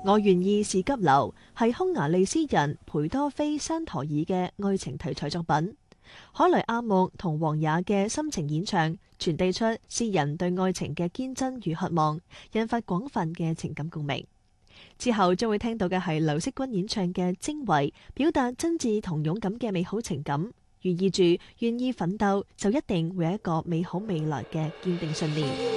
我願意是急流係匈牙利詩人裴多菲山陀爾嘅愛情題材作品。海萊阿木同王也嘅深情演唱，傳遞出詩人對愛情嘅堅貞與渴望，引發廣泛嘅情感共鳴。之後將會聽到嘅係劉惜君演唱嘅《精衛》，表達真摯同勇敢嘅美好情感，寓意住願意奮鬥就一定會有一個美好未來嘅堅定信念。